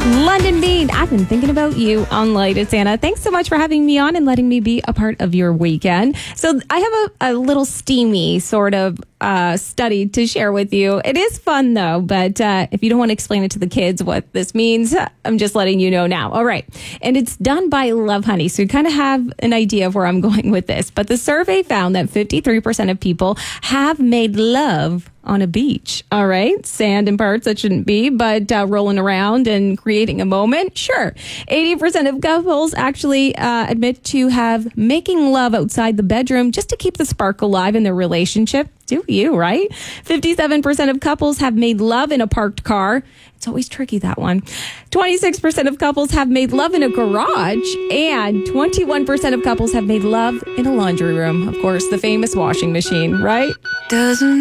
London Bean, I've been thinking about you on Light Santa. Thanks so much for having me on and letting me be a part of your weekend. So I have a little steamy sort of study to share with you. It is fun though, but if you don't want to explain it to the kids what this means, I'm just letting you know now. All right. And it's done by Love Honey. So you kind of have an idea of where I'm going with this. But the survey found that 53% of people have made love on a beach. All right. Sand in parts that shouldn't be, but rolling around and creating a moment. Sure. 80% of couples actually admit to have making love outside the bedroom just to keep the spark alive in their relationship. Do you, right? 57% of couples have made love in a parked car. It's always tricky, that one. 26% of couples have made love in a garage, and 21% of couples have made love in a laundry room. Of course, the famous washing machine, right? Doesn't